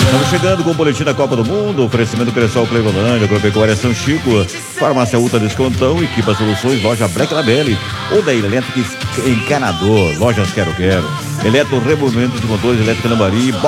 Estamos chegando com o boletim da Copa do Mundo, oferecimento Cressol Clevolândia, Agropecuária São Chico, Farmácia Ultra Descontão, Equipa Soluções, Loja Black Labelli, ou da Elétrica Encanador, Lojas Quero Quero, Eletro Removimento de Motores, Elétrica Lambari,